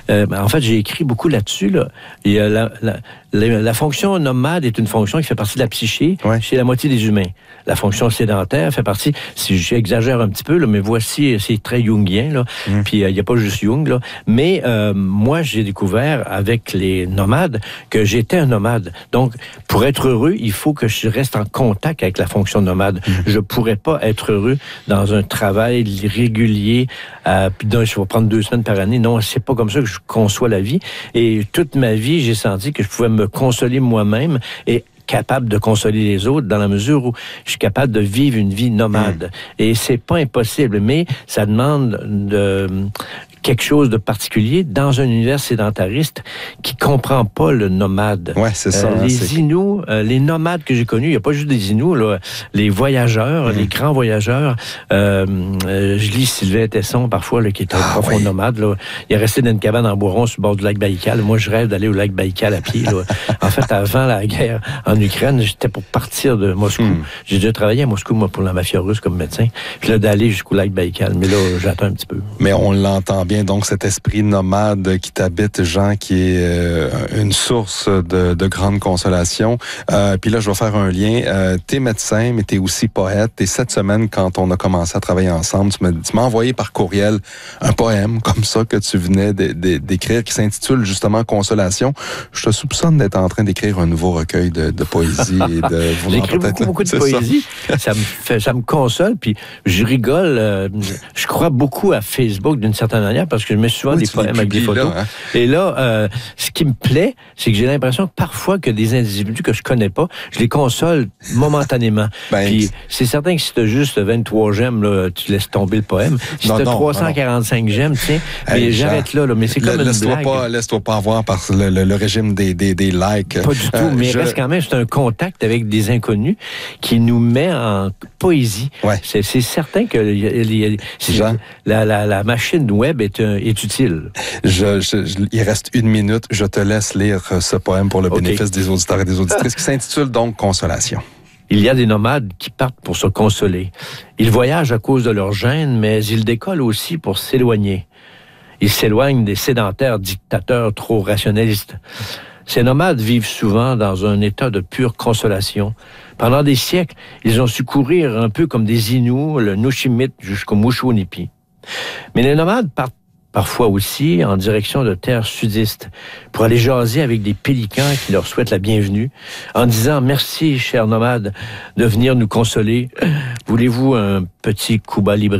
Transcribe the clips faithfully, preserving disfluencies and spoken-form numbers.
Euh, en fait, j'ai écrit beaucoup là-dessus. Là. Et, euh, la, la, la, la fonction nomade est une fonction qui fait partie de la psyché ouais. chez la moitié des humains. La fonction sédentaire fait partie, si j'exagère un petit peu, là, mais voici, c'est très jungien, là. Mmh. Puis il euh, n'y a pas juste Jung, là. Mais euh, moi, j'ai découvert avec les nomades que j'étais un nomade. Donc, pour être heureux, il faut que je reste en contact avec la fonction nomade. Mmh. Je pourrais pas être heureux dans un travail régulier, euh, puis donc, je vais prendre deux semaines par année. Non, c'est pas comme ça que je conçois la vie. Et toute ma vie, j'ai senti que je pouvais me consoler moi-même et capable de consoler les autres dans la mesure où je suis capable de vivre une vie nomade. Mmh. Et c'est pas impossible, mais ça demande de quelque chose de particulier dans un univers sédentariste qui comprend pas le nomade. Ouais, c'est ça. Euh, hein, les c'est... Inuits, euh, les nomades que j'ai connus, il n'y a pas juste des Inuits, là, les voyageurs, mmh. les grands voyageurs. Euh, euh, je lis Sylvain Tesson parfois, là, qui est un ah, profond oui. nomade. Là. Il est resté dans une cabane en Boiron sur le bord du lac Baïkal. Moi, je rêve d'aller au lac Baïkal à pied. Là. En fait, avant la guerre en Ukraine, j'étais pour partir de Moscou. Mmh. J'ai déjà travaillé à Moscou, moi, pour la mafia russe comme médecin. Puis là, d'aller jusqu'au lac Baïkal. Mais là, j'attends un petit peu. Mais on l'entend bien. Donc, cet esprit nomade qui t'habite, Jean, qui est euh, une source de, de grande consolation. Euh, puis là, je vais faire un lien. Euh, t'es médecin, mais t'es aussi poète. Et cette semaine, quand on a commencé à travailler ensemble, tu m'as, tu m'as envoyé par courriel un poème comme ça que tu venais de, de, d'écrire, qui s'intitule justement Consolation. Je te soupçonne d'être en train d'écrire un nouveau recueil de, de poésie. Et de J'écris beaucoup, beaucoup de C'est poésie. Ça. ça me fait, ça me console. Puis je rigole. Euh, je crois beaucoup à Facebook d'une certaine manière parce que je mets souvent oui, des poèmes avec des photos. Là, hein? Et là, euh, ce qui me plaît, c'est que j'ai l'impression que parfois que des individus que je connais pas, je les console momentanément. Ben, puis c'est certain que si t'as juste vingt-trois j'aime, là, tu laisses tomber le poème. Si non, t'as non, trois cent quarante-cinq non. j'aime, tiens, mais hey, j'arrête là, là. Mais c'est comme le, une laisse-toi blague. Pas, laisse-toi pas avoir par le, le, le régime des, des, des likes. Pas du tout, euh, mais je... reste quand même, c'est un contact avec des inconnus qui nous met en poésie. Ouais. C'est, c'est certain que y a, y a, c'est, la, la, la machine web est, euh, est utile. Je, je, je, il reste une minute. Je te laisse lire ce poème pour le okay. bénéfice des auditeurs et des auditrices qui s'intitule donc Consolation. Il y a des nomades qui partent pour se consoler. Ils voyagent à cause de leur gêne, mais ils décollent aussi pour s'éloigner. Ils s'éloignent des sédentaires dictateurs trop rationalistes. Ces nomades vivent souvent dans un état de pure consolation. Pendant des siècles, ils ont su courir un peu comme des Inuits, le Nushimit jusqu'au Mushunipi. Mais les nomades partent parfois aussi en direction de terres sudistes, pour aller jaser avec des pélicans qui leur souhaitent la bienvenue, en disant « Merci, chers nomades, de venir nous consoler. Voulez-vous un petit Cuba Libre? »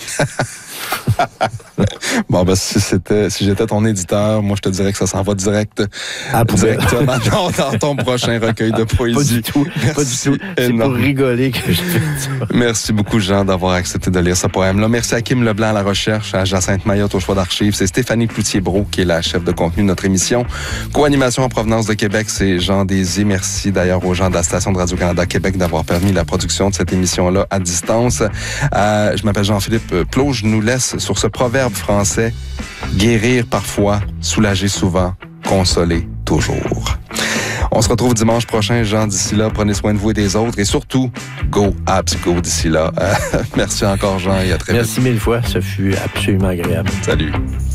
Bon, ben, si c'était, si j'étais ton éditeur, moi, je te dirais que ça s'en va direct, ah, directement dans, dans ton prochain recueil de poésie. Pas du tout. Merci pas du tout. C'est énorme. Pour rigoler que je fais ça. Merci beaucoup, Jean, d'avoir accepté de lire ce poème-là. Merci à Kim Leblanc à la recherche, à Jacinthe Mayotte au choix d'archives. C'est Stéphanie Cloutier-Brault qui est la chef de contenu de notre émission. Co-animation en provenance de Québec, c'est Jean Désy. Merci d'ailleurs aux gens de la station de Radio-Canada Québec d'avoir permis la production de cette émission-là à distance. Euh, je m'appelle Jean-Philippe Plot. Je nous laisse sur ce proverbe français, guérir parfois, soulager souvent, consoler toujours. On se retrouve dimanche prochain, Jean. D'ici là, prenez soin de vous et des autres et surtout, go Habs, go d'ici là. Euh, merci encore, Jean, et à très Merci vite. Merci mille fois, ça fut absolument agréable. Salut.